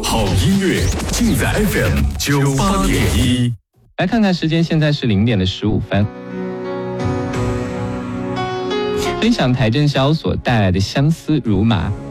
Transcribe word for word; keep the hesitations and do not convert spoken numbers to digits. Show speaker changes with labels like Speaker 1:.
Speaker 1: 好音乐尽在 F M 九八点一。
Speaker 2: 来看看时间，现在是零点的十五分。分享台政交所带来的相思如麻。